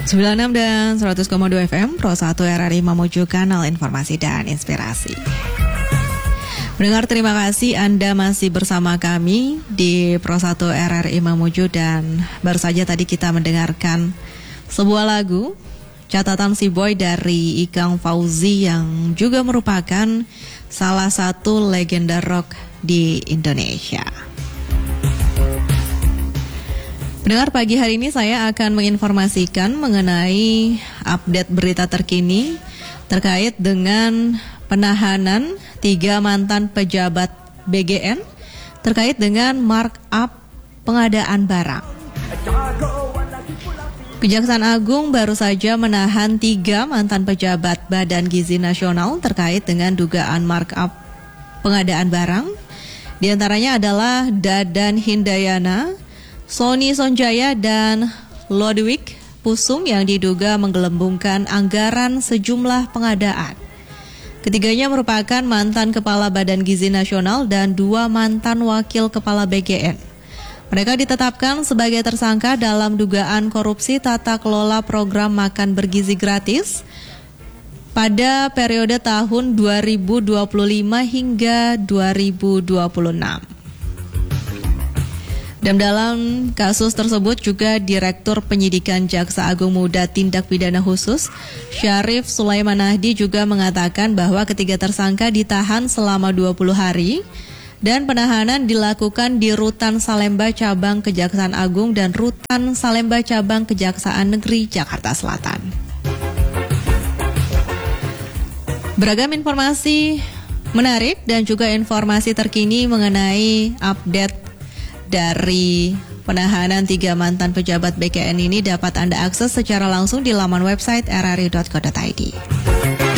96 dan 100,2 FM Pro 1 RRI Mamuju, kanal informasi dan inspirasi. Mendengar, terima kasih Anda masih bersama kami di Pro 1 RRI Mamuju, dan baru saja tadi kita mendengarkan sebuah lagu Catatan Si Boy dari Ikang Fauzi yang juga merupakan salah satu legenda rock di Indonesia. Pendengar, pagi hari ini saya akan menginformasikan mengenai update berita terkini terkait dengan penahanan 3 mantan pejabat BGN terkait dengan markup pengadaan barang. Kejaksaan Agung baru saja menahan 3 mantan pejabat Badan Gizi Nasional terkait dengan dugaan markup pengadaan barang. Di antaranya adalah Dadan Hindayana, Sony Sonjaya, dan Lodwig Pusung yang diduga menggelembungkan anggaran sejumlah pengadaan. Ketiganya merupakan mantan Kepala Badan Gizi Nasional dan 2 mantan Wakil Kepala BGN. Mereka ditetapkan sebagai tersangka dalam dugaan korupsi tata kelola program makan bergizi gratis pada periode tahun 2025 hingga 2026. Dan dalam kasus tersebut juga Direktur Penyidikan Jaksa Agung Muda Tindak Pidana Khusus Syarif Sulaiman Nahdi juga mengatakan bahwa ketiga tersangka ditahan selama 20 hari dan penahanan dilakukan di Rutan Salemba Cabang Kejaksaan Agung dan Rutan Salemba Cabang Kejaksaan Negeri Jakarta Selatan. Beragam informasi menarik dan juga informasi terkini mengenai update dari penahanan 3 mantan pejabat BGN ini dapat Anda akses secara langsung di laman website rri.co.id.